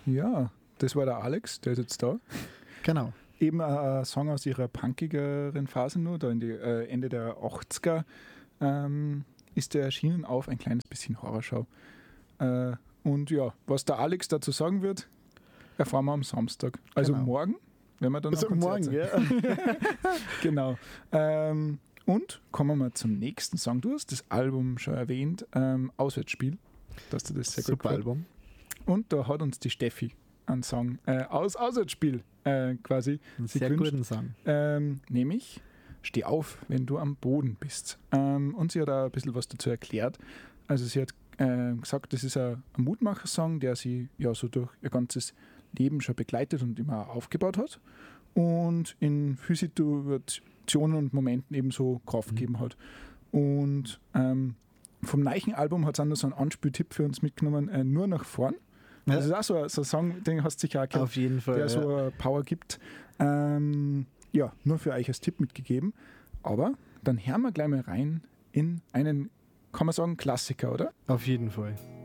Ja, das war der Alex, der ist jetzt da. Genau. Eben ein Song aus ihrer punkigeren Phase nur, da in die Ende der 80er ist der erschienen auf ein kleines bisschen Horrorschau. Und ja, was der Alex dazu sagen wird, erfahren wir am Samstag. Also Genau. morgen, wenn wir dann Also morgen, ja. Genau. Und kommen wir zum nächsten Song. Du hast das Album schon erwähnt, Auswärtsspiel. Dass du das sehr gut Super gefällt. Album. Und da hat uns die Steffi einen Song aus Auswärtsspiel quasi Einen sich sehr gewünscht. guten Song. Nämlich Steh auf, wenn du am Boden bist. Und sie hat auch ein bisschen was dazu erklärt. Also sie hat gesagt, das ist ein Mutmacher-Song, der sie ja so durch ihr ganzes Leben schon begleitet und immer aufgebaut hat und in vielen Situationen und Momenten eben so Kraft gegeben hat. Und vom Neichen-Album hat es auch noch so einen Anspieltipp für uns mitgenommen, nur nach vorn. Ja. Das ist auch so ein Song, den hast du sicher auch gehört, Auf jeden Fall. der so Power gibt. Ja, nur für euch als Tipp mitgegeben. Aber dann hören wir gleich mal rein in einen, kann man sagen, Klassiker, oder? Auf jeden Fall.